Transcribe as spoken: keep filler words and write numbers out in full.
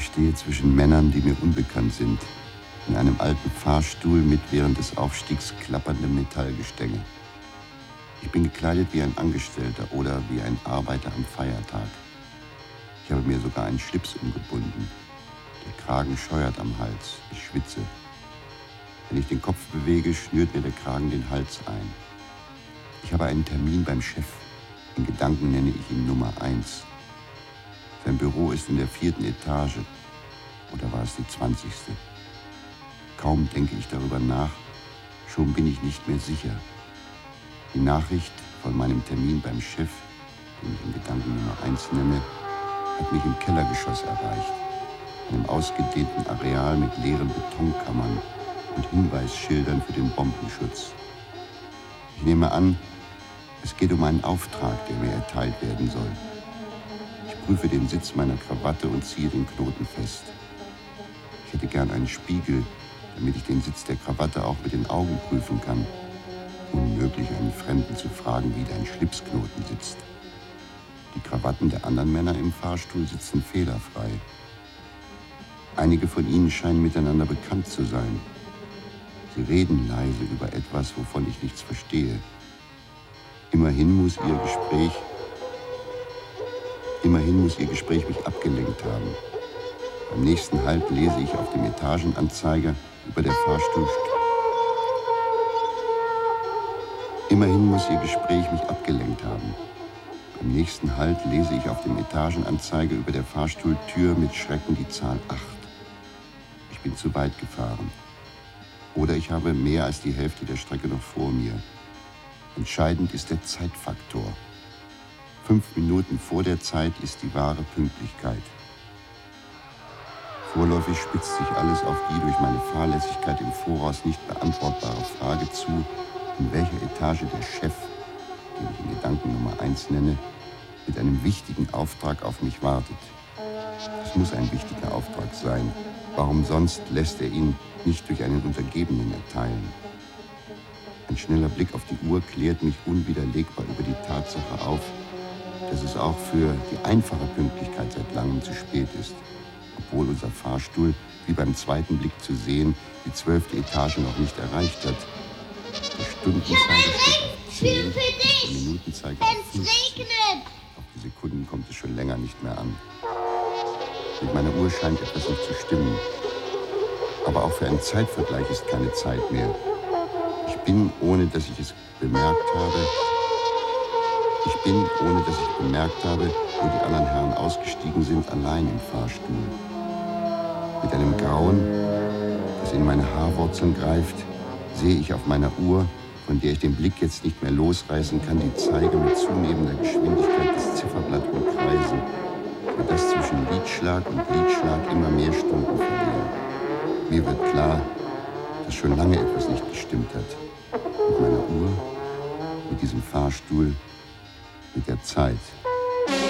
Ich stehe zwischen Männern, die mir unbekannt sind, in einem alten Fahrstuhl mit während des Aufstiegs klapperndem Metallgestänge. Ich bin gekleidet wie ein Angestellter oder wie ein Arbeiter am Feiertag. Ich habe mir sogar einen Schlips umgebunden. Der Kragen scheuert am Hals. Ich schwitze. Wenn ich den Kopf bewege, schnürt mir der Kragen den Hals ein. Ich habe einen Termin beim Chef. In Gedanken nenne ich ihn Nummer eins. Sein Büro ist in der vierten Etage. Oder war es die zwanzigste? Kaum denke ich darüber nach, schon bin ich nicht mehr sicher. Die Nachricht von meinem Termin beim Chef, den ich in Gedanken Nummer eins nenne, hat mich im Kellergeschoss erreicht. Einem ausgedehnten Areal mit leeren Betonkammern und Hinweisschildern für den Bombenschutz. Ich nehme an, es geht um einen Auftrag, der mir erteilt werden soll. Ich prüfe den Sitz meiner Krawatte und ziehe den Knoten fest. Ich hätte gern einen Spiegel, damit ich den Sitz der Krawatte auch mit den Augen prüfen kann. Unmöglich, einen Fremden zu fragen, wie dein Schlipsknoten sitzt. Die Krawatten der anderen Männer im Fahrstuhl sitzen fehlerfrei. Einige von ihnen scheinen miteinander bekannt zu sein. Sie reden leise über etwas, wovon ich nichts verstehe. Immerhin muss ihr Gespräch, immerhin muss ihr Gespräch mich abgelenkt haben. Beim nächsten Halt lese ich auf dem Etagenanzeiger über der Fahrstuhl. Immerhin muss ihr Gespräch mich abgelenkt haben. Beim nächsten Halt lese ich auf dem Etagenanzeiger über der Fahrstuhltür mit Schrecken die Zahl acht. Ich bin zu weit gefahren. Oder ich habe mehr als die Hälfte der Strecke noch vor mir. Entscheidend ist der Zeitfaktor. Fünf Minuten vor der Zeit ist die wahre Pünktlichkeit. Vorläufig spitzt sich alles auf die durch meine Fahrlässigkeit im Voraus nicht beantwortbare Frage zu, in welcher Etage der Chef, den ich in Gedanken Nummer eins nenne, mit einem wichtigen Auftrag auf mich wartet. Es muss ein wichtiger Auftrag sein. Warum sonst lässt er ihn nicht durch einen Untergebenen erteilen? Ein schneller Blick auf die Uhr klärt mich unwiderlegbar über die Tatsache auf, dass es auch für die einfache Pünktlichkeit seit langem zu spät ist, obwohl unser Fahrstuhl, wie beim zweiten Blick zu sehen, die zwölfte Etage noch nicht erreicht hat. Der Stundenzeiger steht auf zehn, der Minutenzeiger auf fünfzehn. Auf die Sekunden kommt es schon länger nicht mehr an. Mit meiner Uhr scheint etwas nicht zu stimmen. Aber auch für einen Zeitvergleich ist keine Zeit mehr. Ich bin, ohne dass ich es bemerkt habe, ich bin, ohne dass ich bemerkt habe, wo die anderen Herren ausgestiegen sind, allein im Fahrstuhl. Mit einem Grauen, das in meine Haarwurzeln greift, sehe ich auf meiner Uhr, von der ich den Blick jetzt nicht mehr losreißen kann, die Zeiger mit zunehmender Geschwindigkeit das Zifferblatt umkreisen, sodass zwischen Liedschlag und Liedschlag immer mehr Stunden vergehen. Mir wird klar, dass schon lange etwas nicht gestimmt hat. Mit meiner Uhr, mit diesem Fahrstuhl, mit der Zeit.